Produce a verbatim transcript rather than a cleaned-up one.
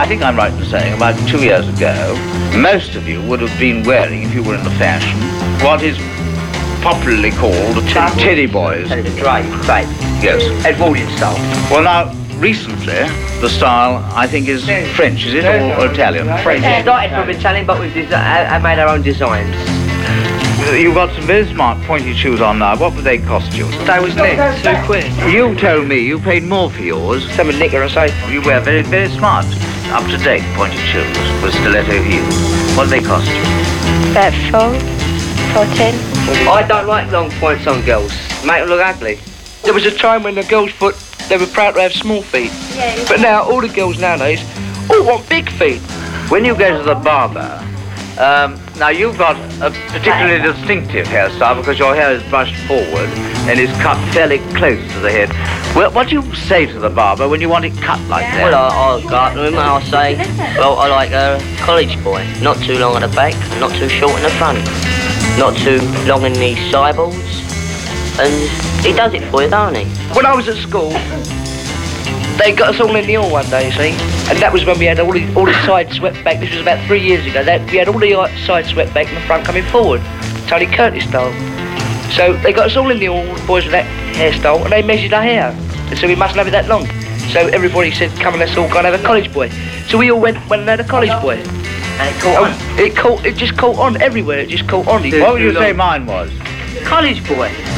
I think I'm right in saying about two years ago, most of you would have been wearing, if you were in the fashion, what is popularly called teddy, teddy boys. Teddy right, right. Yes. Edwardian style. Well, now, recently, the style, I think, is French, is it, or, or Italian? French. It started from Italian, but we've desi- I, I made our own designs. You've got some very smart pointy shoes on now. What would they cost you? They was nicked, two quid. You told me you paid more for yours. Some nicker or so. You wear very, very smart, up-to-date pointy shoes with stiletto heels. What do they cost you? About four, four ten. I don't like long points on girls. Make them look ugly. There was a time when the girls' foot, they were proud to have small feet. Yeah. But now, all the girls nowadays all want big feet. When you go to the barber, um, now you've got a particularly distinctive hairstyle because your hair is brushed forward and is cut fairly close to the head. Well, what do you say to the barber when you want it cut like that? Well, I, I'll go up to him and I'll say, well, I like a college boy. Not too long at the back, not too short in the front. Not too long in the sideballs. And he does it for you, don't he? When I was at school, they got us all in the hall one day, you see, and that was when we had all the, all the sides swept back. This was about three years ago. That we had all the sides swept back and the front coming forward, Tony Curtis style. So they got us all in the hall, the boys with that hairstyle, and they measured our hair. And so we mustn't have it that long. So everybody said, come and let's all go and have a college boy. So we all went, went and had a college boy. And it caught Oh, on. it caught, it just caught on everywhere. It just caught on. What would you say mine was? College boy.